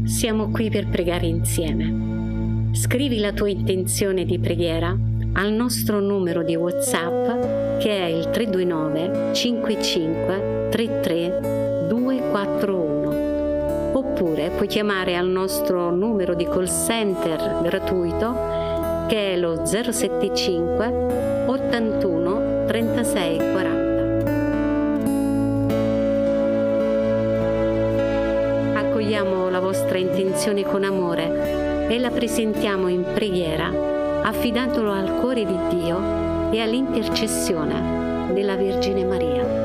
siamo qui per pregare insieme. Scrivi la tua intenzione di preghiera al nostro numero di WhatsApp che è il 329 55 33 241, oppure puoi chiamare al nostro numero di call center gratuito che è lo 075 81 36 40. Accogliamo la vostra intenzione con amore e la presentiamo in preghiera, affidandolo al cuore di Dio e all'intercessione della Vergine Maria.